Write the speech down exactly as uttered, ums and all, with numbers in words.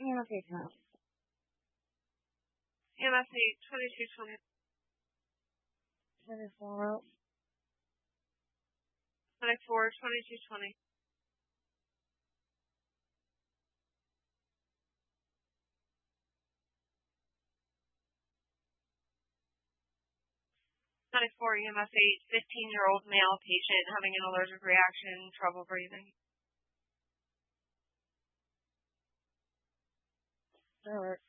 EMS eight twenty. E M S eight twenty-two twenty. twenty-four. twenty-four twenty-two twenty. twenty-four E M S eight, fifteen-year-old male patient having an allergic reaction, trouble breathing. That works.